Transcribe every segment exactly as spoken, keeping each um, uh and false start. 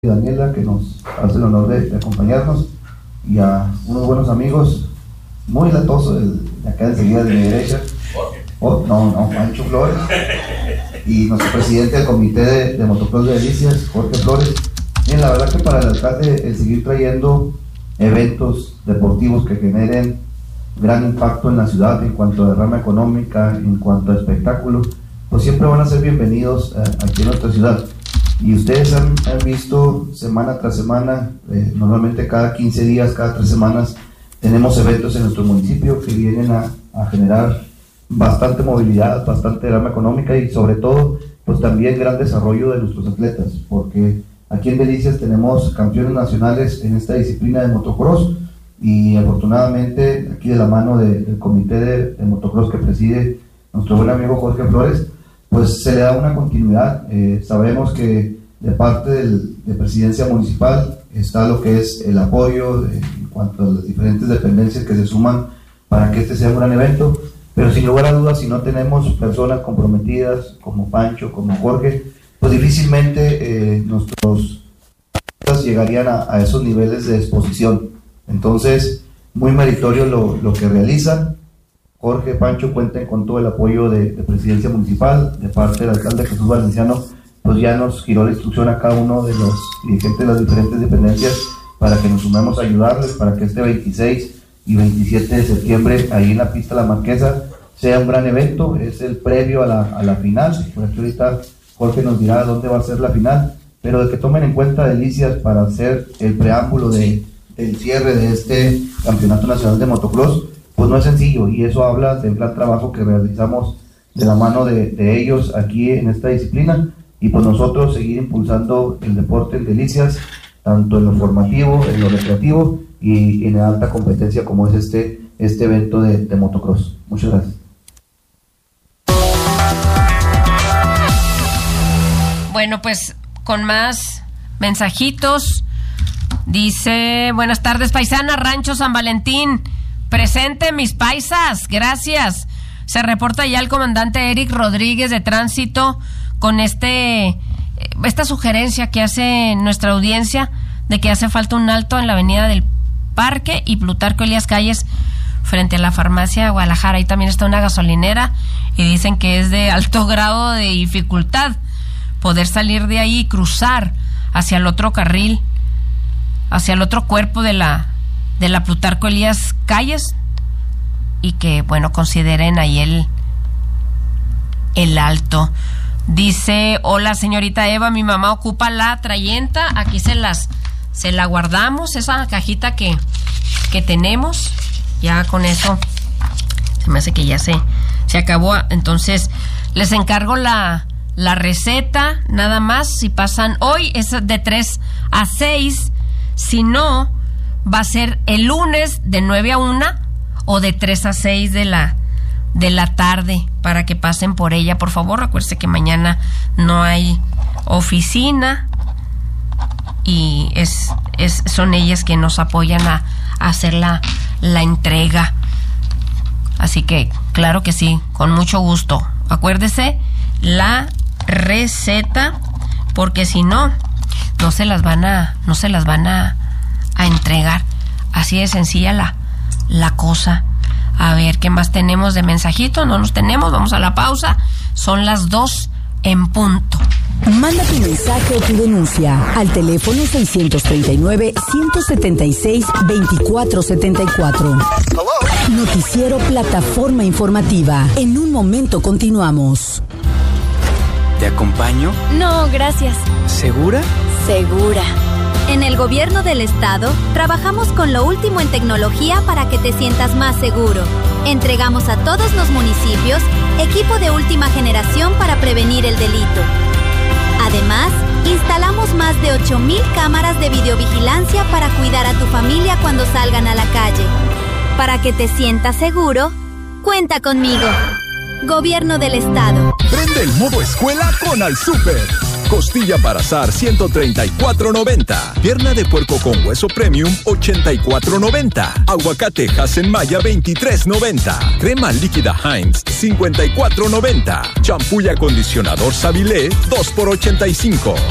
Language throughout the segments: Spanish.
Daniela, que nos hace el honor de, de acompañarnos, y a unos buenos amigos, muy latoso, el, acá enseguida de mi derecha, oh, no, no, Pancho Flores, y nuestro presidente del comité de, de Motocross de Delicias, Jorge Flores. Bien, la verdad que para el alcalde el seguir trayendo eventos deportivos que generen gran impacto en la ciudad en cuanto a derrama económica, en cuanto a espectáculo, pues siempre van a ser bienvenidos eh, aquí en nuestra ciudad. Y ustedes han, han visto semana tras semana, eh, normalmente cada quince días, cada tres semanas, tenemos eventos en nuestro municipio que vienen a, a generar bastante movilidad, bastante derrama económica y sobre todo, pues también gran desarrollo de nuestros atletas, porque aquí en Delicias tenemos campeones nacionales en esta disciplina de motocross y afortunadamente aquí de la mano de, del comité de, de motocross que preside nuestro buen amigo Jorge Flores, pues se le da una continuidad. Eh, sabemos que de parte del, de presidencia municipal está lo que es el apoyo de, en cuanto a las diferentes dependencias que se suman para que este sea un gran evento, pero sin lugar a dudas, si no tenemos personas comprometidas como Pancho, como Jorge, pues difícilmente eh, nuestros llegarían a, a esos niveles de exposición. Entonces, muy meritorio lo, lo que realizan. Jorge, Pancho, cuenten con todo el apoyo de, de presidencia municipal, de parte del alcalde Jesús Valenciano, pues ya nos giró la instrucción a cada uno de los dirigentes de las diferentes dependencias para que nos sumemos a ayudarles, para que este veintiséis y veintisiete de septiembre, ahí en la pista La Marquesa, sea un gran evento. Es el previo a la, a la final, por aquí ahorita Jorge nos dirá dónde va a ser la final, pero de que tomen en cuenta Delicias para hacer el preámbulo de, del cierre de este Campeonato Nacional de Motocross, pues no es sencillo, y eso habla del gran trabajo que realizamos de la mano de, de ellos aquí en esta disciplina, y pues nosotros seguir impulsando el deporte en Delicias, tanto en lo formativo, en lo recreativo y en la alta competencia como es este, este evento de, de motocross. Muchas gracias. Bueno, pues con más mensajitos, dice: buenas tardes, paisana, Rancho San Valentín. Presente, mis paisas, gracias. Se reporta ya el comandante Eric Rodríguez de Tránsito con este esta sugerencia que hace nuestra audiencia de que hace falta un alto en la avenida del Parque y Plutarco Elías Calles frente a la farmacia Guadalajara. Ahí también está una gasolinera y dicen que es de alto grado de dificultad poder salir de ahí y cruzar hacia el otro carril, hacia el otro cuerpo de la de la Plutarco Elías Calles, y que, bueno, consideren ahí el, el alto. Dice: hola, señorita Eva, mi mamá ocupa la trayenta, aquí se las, se la guardamos, esa cajita que, que tenemos, ya con eso, se me hace que ya se, se acabó, entonces les encargo la, la receta, nada más, si pasan hoy, es de tres a seis, si no, va a ser el lunes de nueve a una o de tres a seis de la, de la tarde, para que pasen por ella, por favor. Acuérdense que mañana no hay oficina y es, es son ellas que nos apoyan a, a hacer la, la entrega. Así que, claro que sí, con mucho gusto. Acuérdese la receta, porque si no, no se las van a, no se las van a a entregar. Así de sencilla la, la cosa. A ver, ¿qué más tenemos de mensajito? No los tenemos, vamos a la pausa. Son las dos en punto. Manda tu mensaje o tu denuncia al teléfono seiscientos treinta y nueve, ciento setenta y seis, veinticuatro setenta y cuatro. Noticiero Plataforma Informativa. En un momento continuamos. ¿Te acompaño? No, gracias. ¿Segura? Segura. En el gobierno del estado, trabajamos con lo último en tecnología para que te sientas más seguro. Entregamos a todos los municipios equipo de última generación para prevenir el delito. Además, instalamos más de ocho mil cámaras de videovigilancia para cuidar a tu familia cuando salgan a la calle. Para que te sientas seguro, cuenta conmigo. Gobierno del estado. Prende el modo escuela con Al Super. Costilla para asar ciento treinta y cuatro noventa. Pierna de puerco con hueso premium ochenta y cuatro noventa. Aguacate Hasenmaya veintitrés noventa. Crema líquida Heinz cincuenta y cuatro noventa. Champú y acondicionador Savilé dos por ochenta y cinco.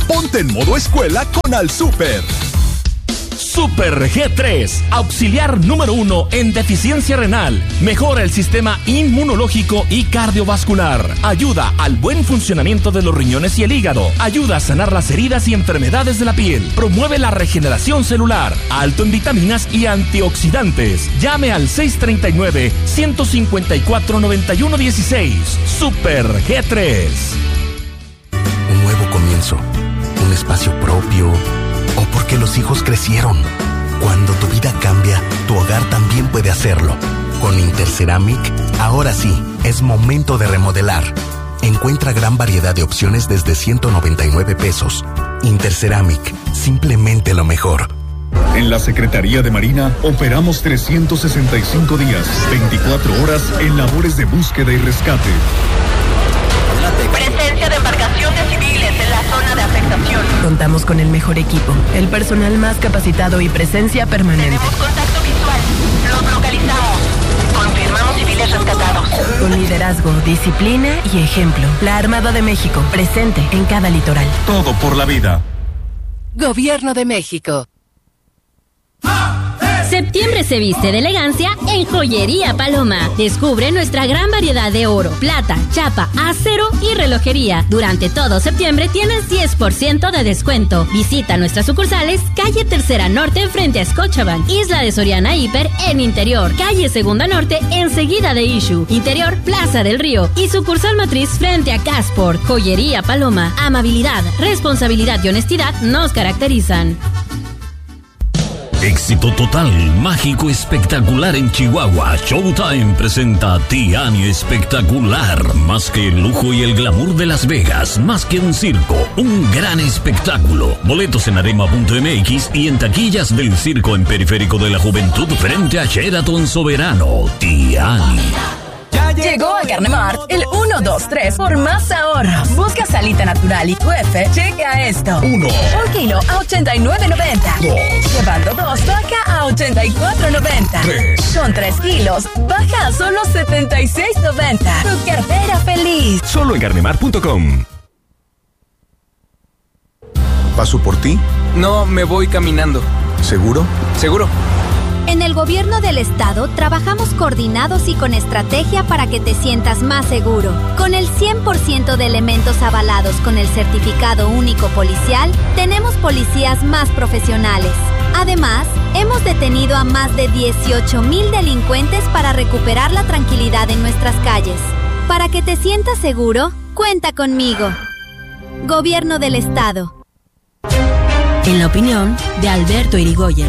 Ponte en modo escuela con Al Super. Super G tres, auxiliar número uno en deficiencia renal. Mejora el sistema inmunológico y cardiovascular. Ayuda al buen funcionamiento de los riñones y el hígado. Ayuda a sanar las heridas y enfermedades de la piel. Promueve la regeneración celular. Alto en vitaminas y antioxidantes. Llame al seis tres nueve, uno cinco cuatro, nueve uno uno seis. Super G tres. Un nuevo comienzo. Un espacio propio. O porque los hijos crecieron. Cuando tu vida cambia, tu hogar también puede hacerlo. Con Interceramic, ahora sí, es momento de remodelar. Encuentra gran variedad de opciones desde ciento noventa y nueve pesos. Interceramic, simplemente lo mejor. En la Secretaría de Marina operamos trescientos sesenta y cinco días, veinticuatro horas en labores de búsqueda y rescate. Presencia de embarcaciones civiles en la zona de afectación. Contamos con el mejor equipo, el personal más capacitado y presencia permanente. Tenemos contacto visual. Los localizamos. Confirmamos civiles rescatados. Con liderazgo, disciplina y ejemplo. La Armada de México, presente en cada litoral. Todo por la vida. Gobierno de México. Septiembre se viste de elegancia en Joyería Paloma. Descubre nuestra gran variedad de oro, plata, chapa, acero y relojería. Durante todo septiembre tienes diez por ciento de descuento. Visita nuestras sucursales, calle Tercera Norte frente a Scotiabank, Isla de Soriana Hiper en Interior, calle Segunda Norte enseguida de Issue, Interior Plaza del Río y sucursal matriz frente a Casport. Joyería Paloma. Amabilidad, responsabilidad y honestidad nos caracterizan. Éxito total, mágico, espectacular en Chihuahua. Showtime presenta Tiani Espectacular. Más que el lujo y el glamour de Las Vegas, más que un circo, un gran espectáculo. Boletos en arema punto m x y en taquillas del circo en Periférico de la Juventud frente a Sheraton Soberano. Tiani. Llegó a Carnemart el uno, dos, tres por más ahorro. Busca salita natural y U F. Checa esto. Uno. Un kilo a ochenta y nueve noventa. Dos. Llevando dos, baja a ochenta y cuatro noventa. Tres. Con tres kilos, baja a solo setenta y seis noventa. Tu cartera feliz. Solo en carnemart punto com. ¿Paso por ti? No, me voy caminando. ¿Seguro? ¿Seguro? En el gobierno del estado trabajamos coordinados y con estrategia para que te sientas más seguro. Con el cien por ciento de elementos avalados con el certificado único policial, tenemos policías más profesionales. Además, hemos detenido a más de dieciocho mil delincuentes para recuperar la tranquilidad en nuestras calles. Para que te sientas seguro, cuenta conmigo. Gobierno del estado. En la opinión de Alberto Irigoyen.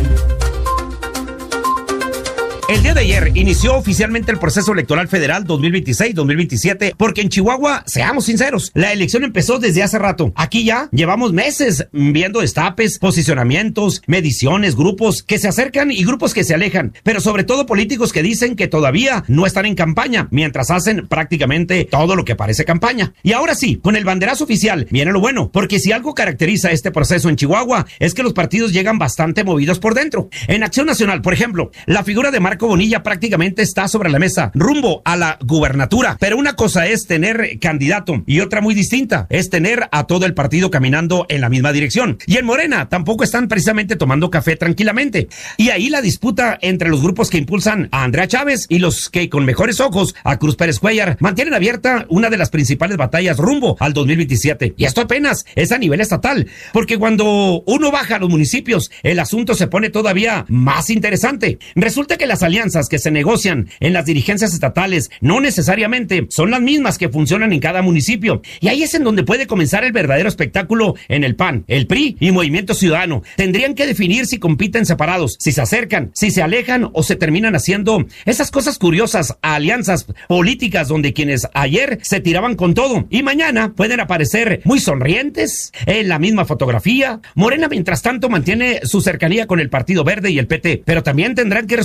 El día de ayer inició oficialmente el proceso electoral federal dos mil veintiséis dos mil veintisiete, porque en Chihuahua, seamos sinceros, la elección empezó desde hace rato. Aquí ya llevamos meses viendo destapes, posicionamientos, mediciones, grupos que se acercan y grupos que se alejan, pero sobre todo políticos que dicen que todavía no están en campaña, mientras hacen prácticamente todo lo que parece campaña. Y ahora sí, con el banderazo oficial viene lo bueno, porque si algo caracteriza este proceso en Chihuahua es que los partidos llegan bastante movidos por dentro. En Acción Nacional, por ejemplo, la figura de Marco Bonilla prácticamente está sobre la mesa, rumbo a la gubernatura. Pero una cosa es tener candidato y otra muy distinta es tener a todo el partido caminando en la misma dirección. Y en Morena tampoco están precisamente tomando café tranquilamente. Y ahí la disputa entre los grupos que impulsan a Andrea Chávez y los que con mejores ojos a Cruz Pérez Cuellar mantienen abierta una de las principales batallas rumbo al dos mil veintisiete. Y esto apenas es a nivel estatal, porque cuando uno baja a los municipios, el asunto se pone todavía más interesante. Resulta que las alianzas que se negocian en las dirigencias estatales no necesariamente son las mismas que funcionan en cada municipio. Y ahí es en donde puede comenzar el verdadero espectáculo en el P A N, el P R I y Movimiento Ciudadano. Tendrían que definir si compiten separados, si se acercan, si se alejan o se terminan haciendo esas cosas curiosas, alianzas políticas donde quienes ayer se tiraban con todo y mañana pueden aparecer muy sonrientes en la misma fotografía. Morena, mientras tanto, mantiene su cercanía con el Partido Verde y el P T, pero también tendrán que resolver algo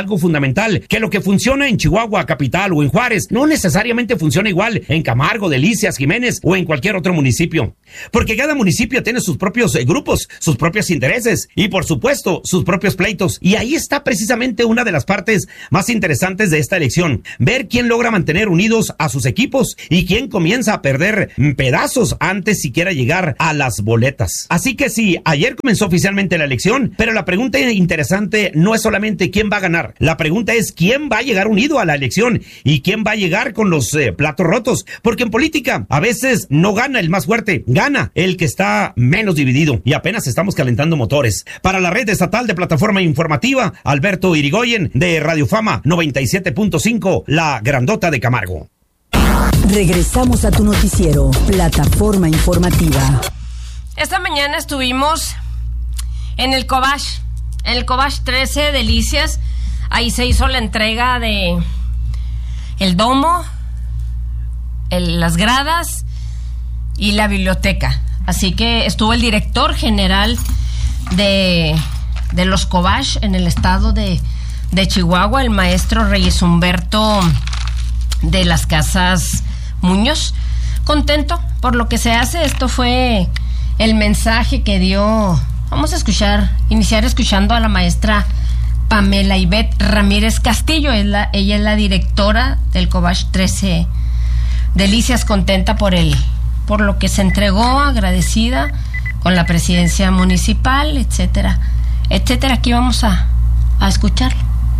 algo fundamental, que lo que funciona en Chihuahua capital o en Juárez no necesariamente funciona igual en Camargo, Delicias, Jiménez o en cualquier otro municipio. Porque cada municipio tiene sus propios eh, grupos, sus propios intereses y por supuesto sus propios pleitos. Y ahí está precisamente una de las partes más interesantes de esta elección. Ver quién logra mantener unidos a sus equipos y quién comienza a perder pedazos antes siquiera llegar a las boletas. Así que sí, ayer comenzó oficialmente la elección, pero la pregunta interesante no es solamente quién va a ganar. La pregunta es quién va a llegar unido a la elección y quién va a llegar con los eh, platos rotos. Porque en política a veces no gana el más fuerte, gana el que está menos dividido. Y apenas estamos calentando motores. Para la red estatal de plataforma informativa, Alberto Irigoyen de Radio Fama noventa y siete punto cinco, La Grandota de Camargo. Regresamos a tu noticiero, Plataforma Informativa. Esta mañana estuvimos en el Cobach, en el Cobach trece Delicias. Ahí se hizo la entrega de el domo, el, las gradas y la biblioteca. Así que estuvo el director general de, de los Cobach en el estado de, de Chihuahua, el maestro Reyes Humberto de las Casas Muñoz, contento por lo que se hace. Esto fue el mensaje que dio. Vamos a escuchar, iniciar escuchando a la maestra Pamela Ivette Ramírez Castillo. Es la, ella es la directora del Cobach trece Delicias, contenta por el, por lo que se entregó, agradecida con la presidencia municipal, etcétera, etcétera. Aquí vamos a, a escucharlo.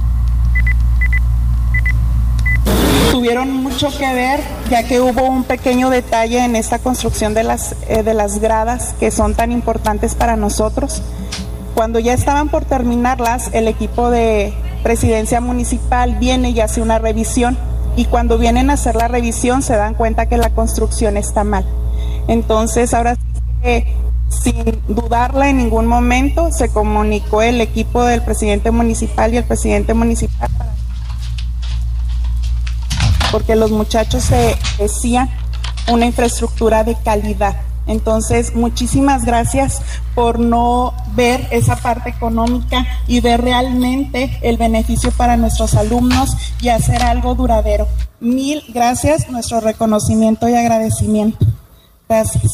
Tuvieron mucho que ver, ya que hubo un pequeño detalle en esta construcción de las, eh, de las gradas que son tan importantes para nosotros. Cuando ya estaban por terminarlas, el equipo de presidencia municipal viene y hace una revisión, y cuando vienen a hacer la revisión se dan cuenta que la construcción está mal. Entonces, ahora sí que, sin dudarla en ningún momento, se comunicó el equipo del presidente municipal y el presidente municipal para porque los muchachos se decían una infraestructura de calidad. Entonces, muchísimas gracias por no ver esa parte económica y ver realmente el beneficio para nuestros alumnos y hacer algo duradero. Mil gracias, nuestro reconocimiento y agradecimiento. Gracias.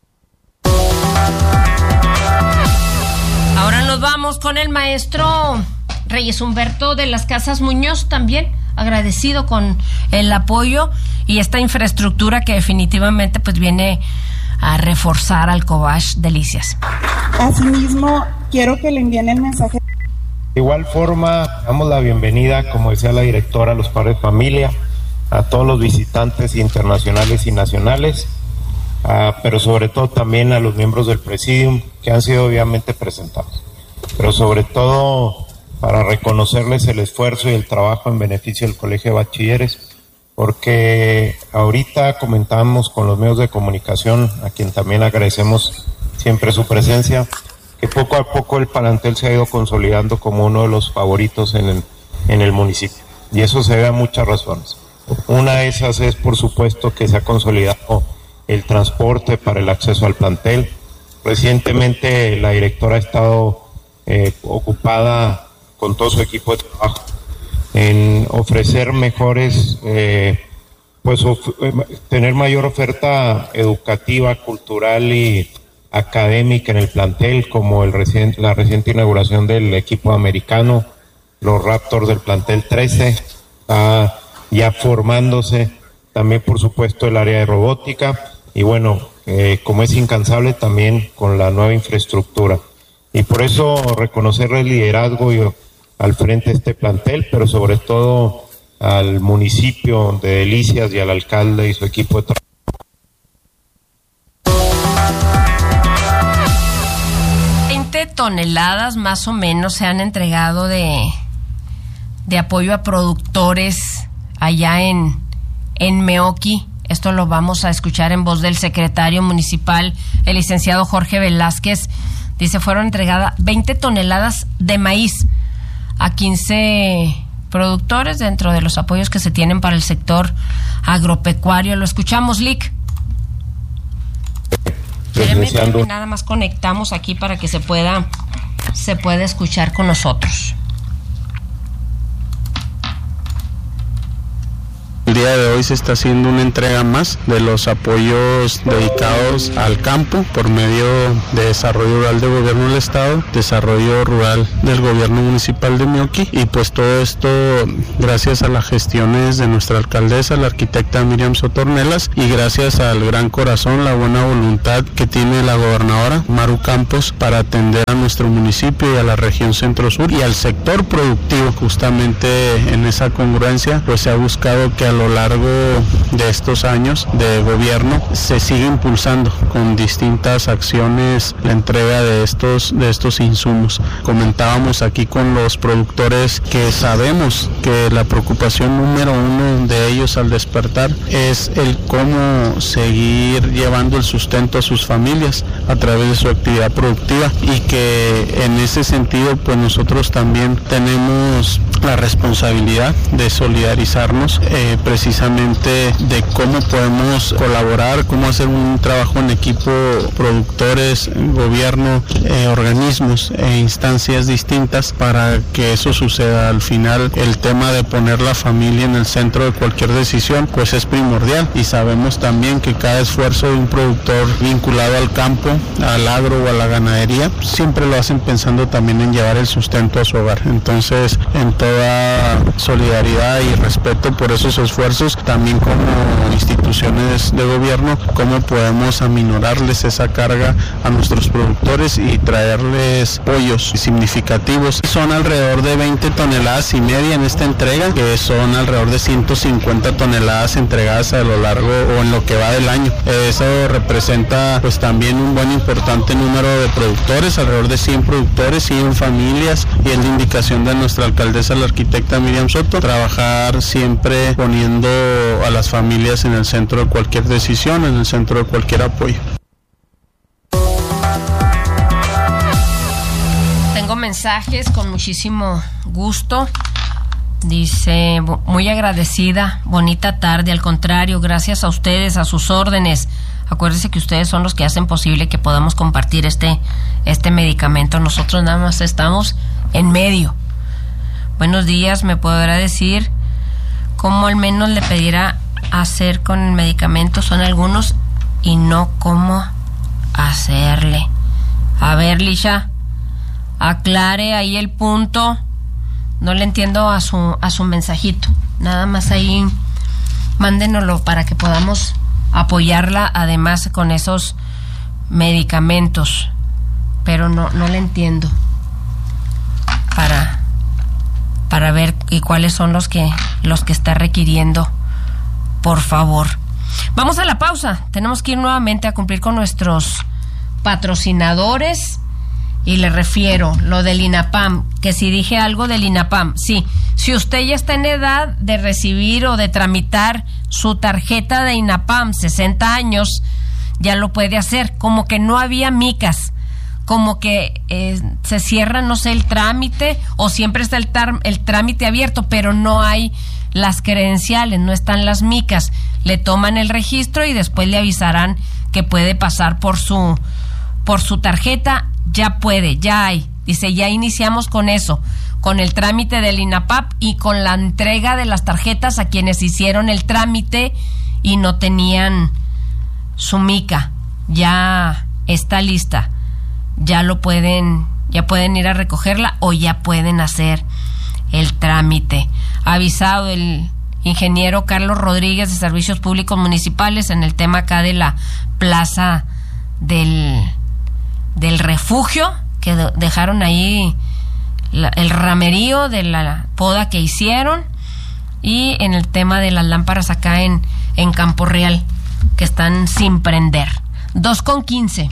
Ahora nos vamos con el maestro Reyes Humberto de las Casas Muñoz, también agradecido con el apoyo y esta infraestructura que definitivamente pues viene a reforzar al Cobach Delicias. Asimismo, quiero que le envíen el mensaje. De igual forma, damos la bienvenida, como decía la directora, a los padres de familia, a todos los visitantes internacionales y nacionales, uh, pero sobre todo también a los miembros del Presidium que han sido obviamente presentados, pero sobre todo para reconocerles el esfuerzo y el trabajo en beneficio del Colegio de Bachilleres, porque ahorita comentábamos con los medios de comunicación, a quien también agradecemos siempre su presencia, que poco a poco el plantel se ha ido consolidando como uno de los favoritos en el, en el municipio, y eso se debe a muchas razones. Una de esas es, por supuesto, que se ha consolidado el transporte para el acceso al plantel. Recientemente la directora ha estado eh, ocupada con todo su equipo de trabajo en ofrecer mejores, eh, pues of tener mayor oferta educativa, cultural y académica en el plantel, como el reciente, la reciente inauguración del equipo americano, los Raptors del plantel trece, está ya formándose, también por supuesto el área de robótica, y bueno, eh, como es incansable también con la nueva infraestructura. Y por eso reconocer el liderazgo y al frente de este plantel, pero sobre todo al municipio de Delicias y al alcalde y su equipo de trabajo. veinte toneladas más o menos se han entregado de, de apoyo a productores allá en, en Meoqui. Esto lo vamos a escuchar en voz del secretario municipal, el licenciado Jorge Velázquez. Dice, fueron entregadas veinte toneladas de maíz a quince productores dentro de los apoyos que se tienen para el sector agropecuario. Lo escuchamos, Lick. Espérame, nada más conectamos aquí para que se pueda se pueda escuchar con nosotros. día de hoy se está haciendo una entrega más de los apoyos dedicados al campo por medio de desarrollo rural del gobierno del estado, desarrollo rural del gobierno municipal de Mioqui, y pues todo esto gracias a las gestiones de nuestra alcaldesa, la arquitecta Miriam Soto Ornelas, y gracias al gran corazón, la buena voluntad que tiene la gobernadora Maru Campos para atender a nuestro municipio y a la región centro-sur y al sector productivo. Justamente en esa congruencia pues se ha buscado que a lo largo de estos años de gobierno se siga impulsando con distintas acciones la entrega de estos de estos insumos. Comentábamos aquí con los productores que sabemos que la preocupación número uno de ellos al despertar es el cómo seguir llevando el sustento a sus familias a través de su actividad productiva, y que en ese sentido pues nosotros también tenemos la responsabilidad de solidarizarnos eh, precisamente de cómo podemos colaborar, cómo hacer un trabajo en equipo, productores, gobierno, eh, organismos e instancias distintas para que eso suceda. Al final el tema de poner la familia en el centro de cualquier decisión pues es primordial, y sabemos también que cada esfuerzo de un productor vinculado al campo, al agro o a la ganadería siempre lo hacen pensando también en llevar el sustento a su hogar. Entonces, en toda solidaridad y respeto por esos esfuerzos, también como instituciones de gobierno, cómo podemos aminorarles esa carga a nuestros productores y traerles apoyos significativos. Son alrededor de veinte toneladas y media en esta entrega, que son alrededor de ciento cincuenta toneladas entregadas a lo largo o en lo que va del año. Eso representa pues también un buen importante número de productores, alrededor de cien productores y en familias, y es la indicación de nuestra alcaldesa, la arquitecta Miriam Soto, trabajar siempre poniendo a las familias en el centro de cualquier decisión, en el centro de cualquier apoyo. Tengo mensajes con muchísimo gusto. Dice, muy agradecida, bonita tarde, al contrario, gracias a ustedes, a sus órdenes. Acuérdense que ustedes son los que hacen posible que podamos compartir este, este medicamento. Nosotros nada más estamos en medio. Buenos días, ¿me podrá decir cómo al menos le pedirá hacer con el medicamento? Son algunos y no cómo hacerle. A ver, Lisha, aclare ahí el punto. No le entiendo a su a su mensajito. Nada más ahí mándenoslo para que podamos apoyarla además con esos medicamentos. Pero no no le entiendo. Para para ver y cuáles son los que los que está requiriendo, por favor. Vamos a la pausa. Tenemos que ir nuevamente a cumplir con nuestros patrocinadores. Y le refiero lo del INAPAM, que si dije algo del INAPAM, sí, si usted ya está en edad de recibir o de tramitar su tarjeta de INAPAM, sesenta años, ya lo puede hacer. Como que no había micas, como que eh, se cierra, no sé, el trámite, o siempre está el, tar- el trámite abierto, pero no hay las credenciales, no están las micas. Le toman el registro y después le avisarán que puede pasar por su, por su tarjeta. Ya puede, ya hay. Dice, ya iniciamos con eso, con el trámite del INAPAP y con la entrega de las tarjetas a quienes hicieron el trámite y no tenían su mica. Ya está lista. Ya lo pueden, ya pueden ir a recogerla o ya pueden hacer el trámite. Ha avisado el ingeniero Carlos Rodríguez de Servicios Públicos Municipales en el tema acá de la plaza del... del refugio, que dejaron ahí la, el ramerío de la poda que hicieron, y en el tema de las lámparas acá en, en Campo Real, que están sin prender. dos con quince.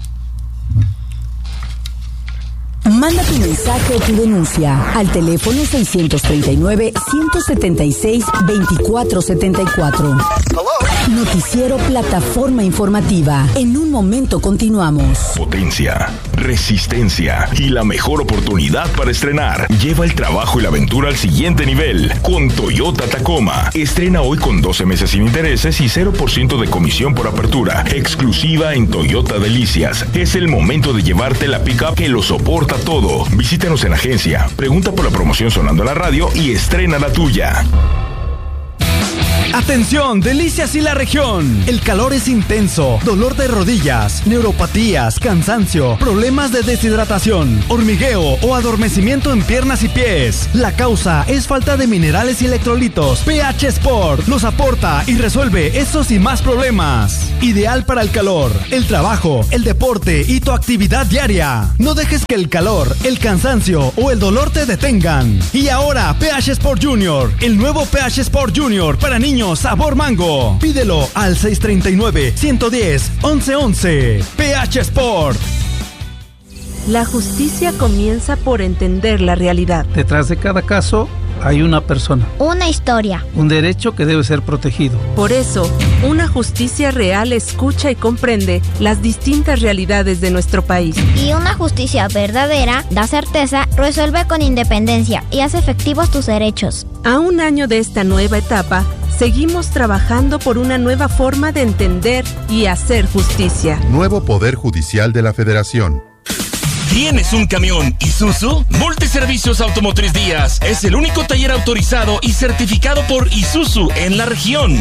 Manda tu mensaje o tu denuncia al teléfono seiscientos treinta y nueve, ciento setenta y seis, veinticuatro setenta y cuatro. Noticiero Plataforma Informativa. En un momento continuamos. Potencia, resistencia y la mejor oportunidad para estrenar. Lleva el trabajo y la aventura al siguiente nivel con Toyota Tacoma. Estrena hoy con doce meses sin intereses y cero por ciento de comisión por apertura. Exclusiva en Toyota Delicias. Es el momento de llevarte la pickup que lo soporta todo. Visítanos en agencia, pregunta por la promoción sonando en la radio y estrena la tuya. Atención, Delicias y la región. El calor es intenso, dolor de rodillas, neuropatías, cansancio, problemas de deshidratación, hormigueo o adormecimiento en piernas y pies. La causa es falta de minerales y electrolitos. pH Sport los aporta y resuelve estos y más problemas. Ideal para el calor, el trabajo, el deporte y tu actividad diaria. No dejes que el calor, el cansancio o el dolor te detengan. Y ahora pH Sport Junior, el nuevo pH Sport Junior para niños sabor mango. Pídelo al seis tres nueve, uno uno cero, once once. pH Sport. La justicia comienza por entender la realidad. Detrás de cada caso hay una persona. Una historia. Un derecho que debe ser protegido. Por eso, una justicia real escucha y comprende las distintas realidades de nuestro país. Y una justicia verdadera da certeza, resuelve con independencia y hace efectivos tus derechos. A un año de esta nueva etapa, seguimos trabajando por una nueva forma de entender y hacer justicia. Nuevo Poder Judicial de la Federación. ¿Tienes un camión Isuzu? Multiservicios Automotriz Díaz es el único taller autorizado y certificado por Isuzu en la región.